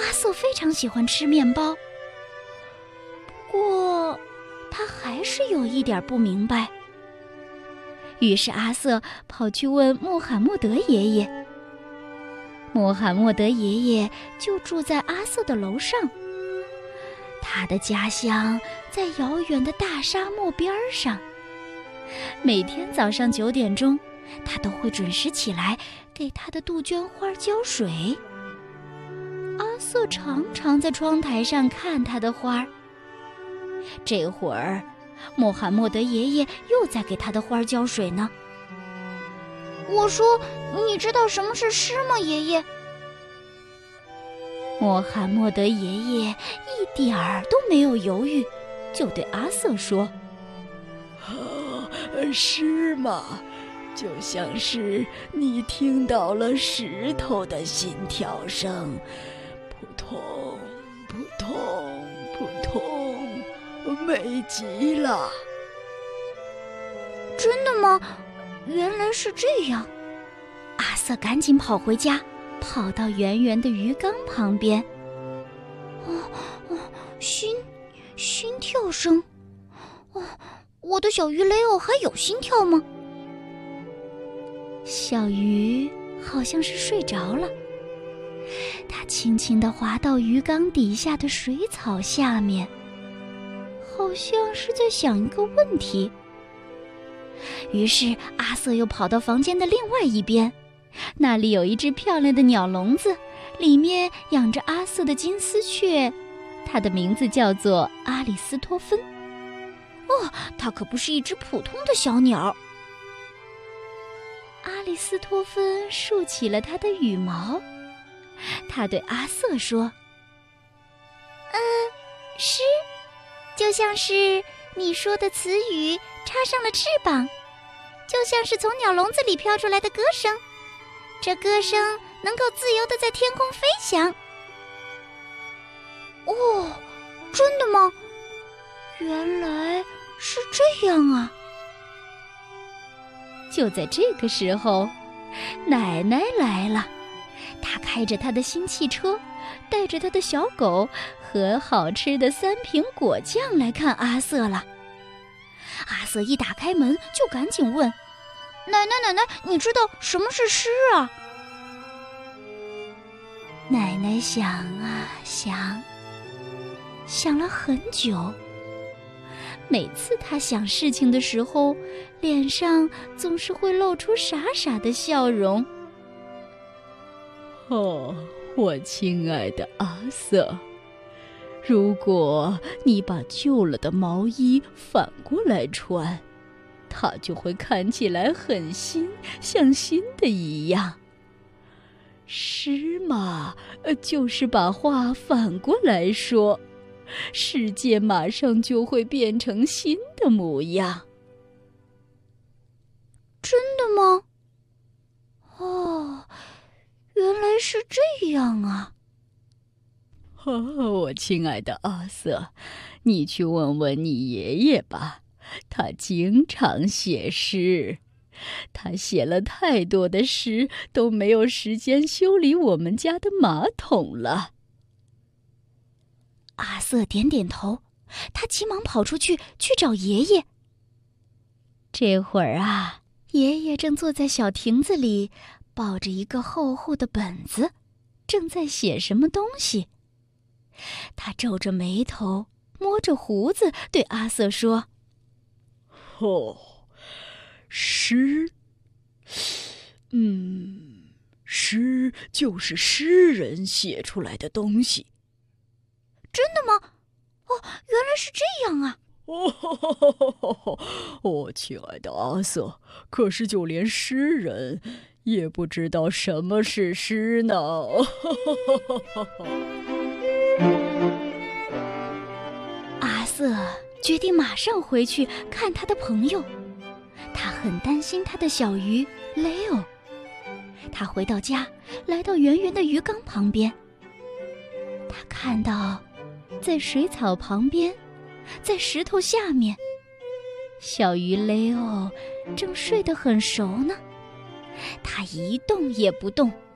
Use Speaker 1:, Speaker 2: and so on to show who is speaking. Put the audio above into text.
Speaker 1: 阿瑟非常喜欢吃面包，不过他还是有一点不明白。于是阿瑟跑去问穆罕默德爷爷。穆罕默德爷爷就住在阿瑟的楼上，他的家乡在遥远的大沙漠边上。每天早上9点钟，他都会准时起来给他的杜鹃花浇水。阿瑟常常在窗台上看他的花。这会儿穆罕默德爷爷又在给他的花浇水呢。
Speaker 2: 我说，你知道什么是诗吗，爷爷？
Speaker 1: 穆罕默德爷爷一点儿都没有犹豫，就对阿瑟说：
Speaker 3: 诗嘛，就像是你听到了石头的心跳声，扑通扑通扑通，美极了。
Speaker 2: 真的吗？原来是这样。
Speaker 1: 阿瑟赶紧跑回家，跑到圆圆的鱼缸旁边。
Speaker 2: 心跳声。我的小鱼雷欧还有心跳吗？
Speaker 1: 小鱼好像是睡着了，它轻轻地滑到鱼缸底下的水草下面，好像是在想一个问题。于是阿瑟又跑到房间的另外一边，那里有一只漂亮的鸟笼子，里面养着阿瑟的金丝雀，它的名字叫做阿里斯托芬。
Speaker 2: 它可不是一只普通的小鸟。
Speaker 1: 阿里斯托芬竖起了它的羽毛，他对阿瑟说：
Speaker 2: 诗就像是你说的词语插上了翅膀，就像是从鸟笼子里飘出来的歌声，这歌声能够自由地在天空飞翔。真的吗？原来是这样啊。
Speaker 1: 就在这个时候，奶奶来了，她开着她的新汽车，带着她的小狗和好吃的3瓶果酱来看阿瑟了。阿瑟一打开门就赶紧问：
Speaker 2: 奶奶，你知道什么是诗啊？
Speaker 1: 奶奶想啊想了很久。每次她想事情的时候，脸上总是会露出傻傻的笑容。
Speaker 3: 我亲爱的阿瑟，如果你把旧了的毛衣反过来穿，它就会看起来很新，像新的一样。诗嘛，就是把话反过来说，世界马上就会变成新的模样。
Speaker 2: 真的吗？原来是这样啊。
Speaker 3: 我亲爱的阿瑟，你去问问你爷爷吧，他经常写诗，他写了太多的诗，都没有时间修理我们家的马桶了。
Speaker 1: 阿瑟点点头，他急忙跑出去找爷爷。这会儿啊，爷爷正坐在小亭子里，抱着一个厚厚的本子，正在写什么东西。他皱着眉头，摸着胡子，对阿瑟说：
Speaker 3: 诗，诗就是诗人写出来的东西。
Speaker 2: 真的吗？原来是这样啊。
Speaker 3: 亲爱的阿瑟，可是就连诗人也不知道什么是诗呢。
Speaker 1: 阿瑟决定马上回去看他的朋友，他很担心他的小鱼雷欧。他回到家，来到圆圆的鱼缸旁边，他看到在水草旁边，在石头下面，小鱼雷欧正睡得很熟呢。他一动也不动，